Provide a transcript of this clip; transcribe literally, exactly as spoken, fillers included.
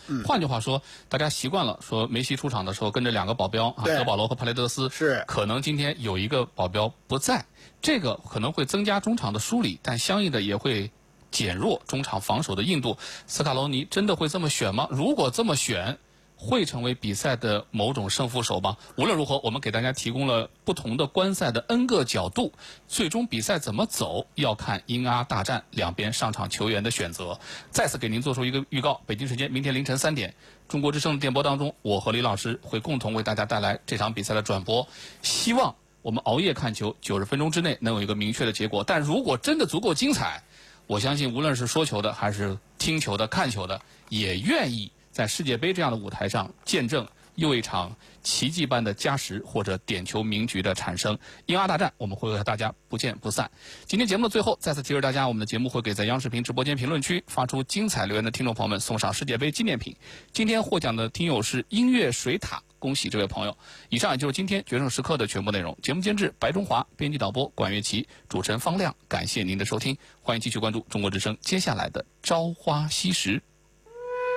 嗯、 换句话说，大家习惯了说梅西出场的时候跟着两个保镖啊，德保罗和帕雷德斯， 是可能今天有一个保镖不在，这个可能会增加中场的疏离，但相应的也会减弱中场防守的硬度。斯卡罗尼真的会这么选吗？如果这么选，会成为比赛的某种胜负手吗？无论如何，我们给大家提供了不同的观赛的 N 个角度，最终比赛怎么走，要看英阿大战两边上场球员的选择。再次给您做出一个预告，北京时间明天凌晨三点，中国之声的电波当中，我和李老师会共同为大家带来这场比赛的转播。希望我们熬夜看球，九十分钟之内能有一个明确的结果。但如果真的足够精彩，我相信无论是说球的还是听球的、看球的，也愿意在世界杯这样的舞台上见证又一场奇迹般的加时或者点球名局的产生。英阿大战，我们会和大家不见不散。今天节目的最后，再次提示大家，我们的节目会给在央视频直播间评论区发出精彩留言的听众朋友们送上世界杯纪念品。今天获奖的听友是音乐水塔，恭喜这位朋友。以上也就是今天决胜时刻的全部内容。节目监制白中华，编辑导播管乐琪，主持人方亮。感谢您的收听，欢迎继续关注中国之声接下来的朝花夕拾。